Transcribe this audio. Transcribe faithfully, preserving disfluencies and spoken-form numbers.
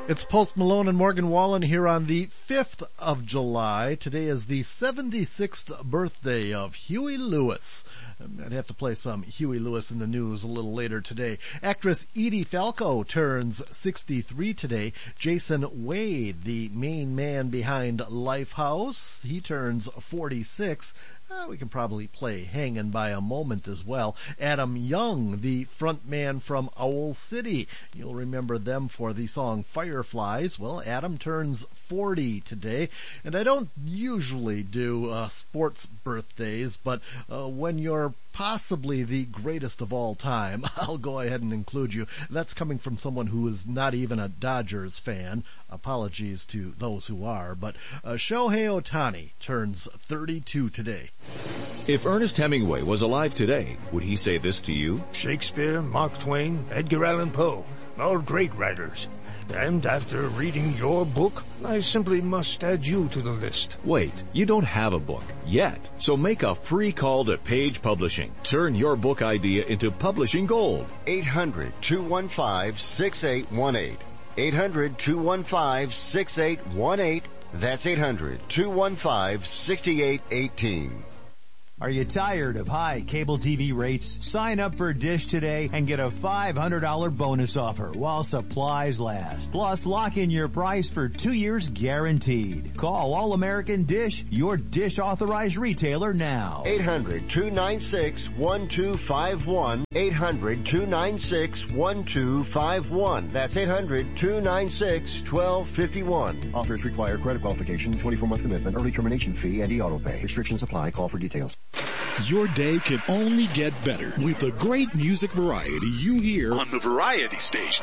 It's Post Malone and Morgan Wallen here on the fifth of July. Today is the seventy-sixth birthday of Huey Lewis. I'd have to play some Huey Lewis in the news a little later today. Actress Edie Falco turns sixty-three today. Jason Wade, the main man behind Lifehouse, he turns forty-six. Uh, we can probably play Hangin' by a Moment as well. Adam Young, the front man from Owl City. You'll remember them for the song Fireflies. Well, Adam turns forty today. And I don't usually do uh, sports birthdays, but uh, when you're possibly the greatest of all time, I'll go ahead and include you. That's coming from someone who is not even a Dodgers fan. Apologies to those who are, but uh, Shohei Ohtani turns thirty-two today. If Ernest Hemingway was alive today, would he say this to you? Shakespeare, Mark Twain, Edgar Allan Poe, all great writers. And after reading your book, I simply must add you to the list. Wait, you don't have a book yet. So make a free call to Page Publishing. Turn your book idea into publishing gold. eight hundred, two one five, six eight one eight. eight hundred, two one five, six eight one eight. That's eight hundred, two one five, six eight one eight. Are you tired of high cable T V rates? Sign up for Dish today and get a five hundred dollars bonus offer while supplies last. Plus, lock in your price for two years guaranteed. Call All American Dish, your Dish authorized retailer now. eight hundred, two nine six, one two five one. eight hundred, two nine six, one two five one. That's eight hundred, two nine six, one two five one. Offers require credit qualification, twenty-four month commitment, early termination fee, and e-auto pay. Restrictions apply. Call for details. Your day can only get better with the great music variety you hear on the Variety Station.